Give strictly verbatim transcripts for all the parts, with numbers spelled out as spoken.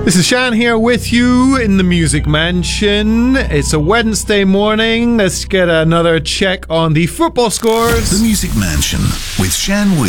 This is Shan here with you in the Music Mansion. It's a Wednesday morning. Let's get another check on the football scores. The Music Mansion with Shan Wee.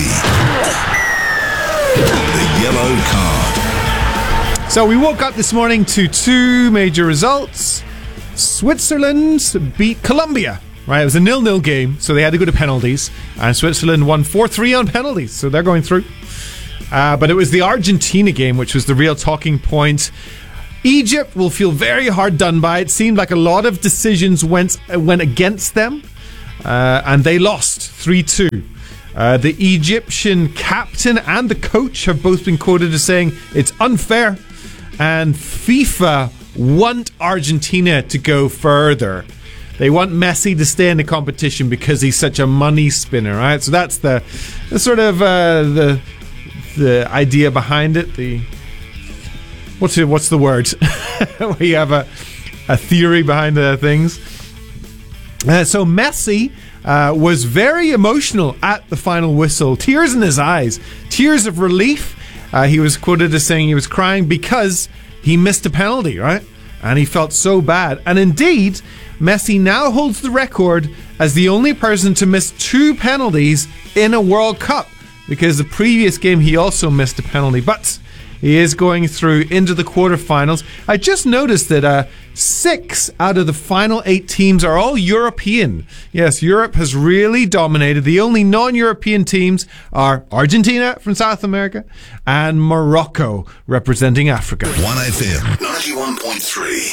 The yellow card. So we woke up this morning to two major results. Switzerland beat Colombia. Right, it was a nil-nil game, so they had to go to penalties. And Switzerland won four three on penalties, so they're going through. Uh, but it was the Argentina game, which was the real talking point. Egypt will feel very hard done by. It seemed like a lot of decisions went went against them, uh, and they lost three two. Uh, the Egyptian captain and the coach have both been quoted as saying it's unfair, and FIFA want Argentina to go further. They want Messi to stay in the competition because he's such a money spinner, right? So that's the, the sort of uh, the the idea behind it. The what's it, what's the word? We have a a theory behind the things. Uh, so Messi uh, was very emotional at the final whistle, tears in his eyes, tears of relief. Uh, he was quoted as saying he was crying because he missed a penalty, right? And he felt so bad. And indeed, Messi now holds the record as the only person to miss two penalties in a World Cup, because the previous game he also missed a penalty. But he is going through into the quarterfinals. I just noticed that uh, six out of the final eight teams are all European. Yes, Europe has really dominated. The only non-European teams are Argentina from South America and Morocco representing Africa. one F M ninety-one point three.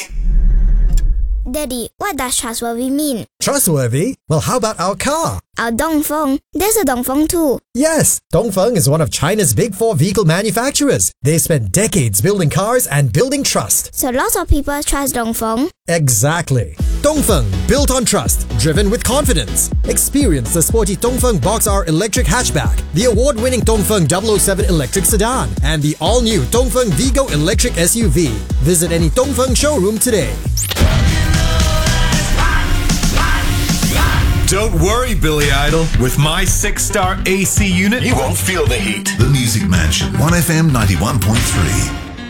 Daddy, what does trustworthy mean? Trustworthy? Well, how about our car? Our Dongfeng. There's a Dongfeng too. Yes, Dongfeng is one of China's big four vehicle manufacturers. They spent decades building cars and building trust. So lots of people trust Dongfeng. Exactly. Dongfeng, built on trust, driven with confidence. Experience the sporty Dongfeng Box R electric hatchback, the award-winning Dongfeng double oh seven electric sedan, and the all-new Dongfeng Vigo electric S U V. Visit any Dongfeng showroom today. Don't worry, Billy Idol. With my six-star A C unit, You won't feel the heat. The Music Mansion, one F M ninety-one point three.